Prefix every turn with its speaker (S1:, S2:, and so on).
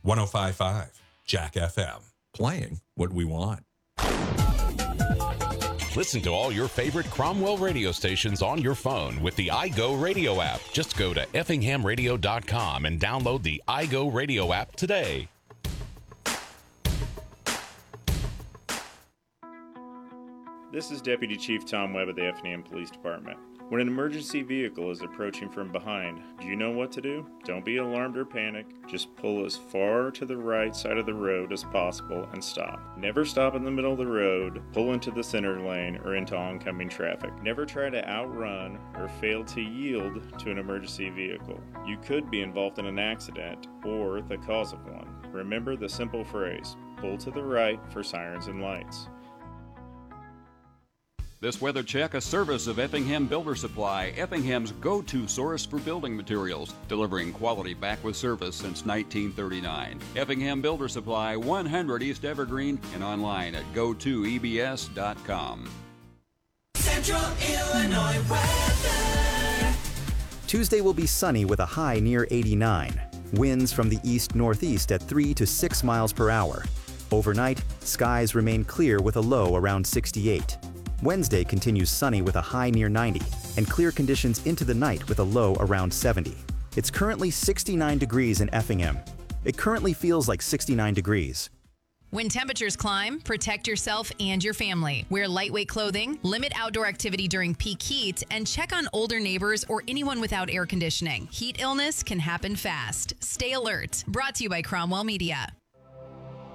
S1: 105.5 Jack FM.
S2: Playing what we want.
S3: Listen to all your favorite Cromwell radio stations on your phone with the iGo Radio app. Just go to effinghamradio.com and download the iGo Radio app today.
S4: This is Deputy Chief Tom Webb of the Effingham Police Department. When an emergency vehicle is approaching from behind, do you know what to do? Don't be alarmed or panic. Just pull as far to the right side of the road as possible and stop. Never stop in the middle of the road, pull into the center lane, or into oncoming traffic. Never try to outrun or fail to yield to an emergency vehicle. You could be involved in an accident or the cause of one. Remember the simple phrase, pull to the right for sirens and lights.
S5: This weather check, a service of Effingham Builder Supply, Effingham's go-to source for building materials, delivering quality back with service since 1939. Effingham Builder Supply, 100 East Evergreen, and online at go2ebs.com.
S6: Central Illinois weather.
S7: Tuesday will be sunny with a high near 89. Winds from the east-northeast at 3 to 6 miles per hour. Overnight, skies remain clear with a low around 68. Wednesday continues sunny with a high near 90, and clear conditions into the night with a low around 70. It's currently 69 degrees in Effingham. It currently feels like 69 degrees.
S8: When temperatures climb, protect yourself and your family. Wear lightweight clothing, limit outdoor activity during peak heat, and check on older neighbors or anyone without air conditioning. Heat illness can happen fast. Stay alert. Brought to you by Cromwell Media.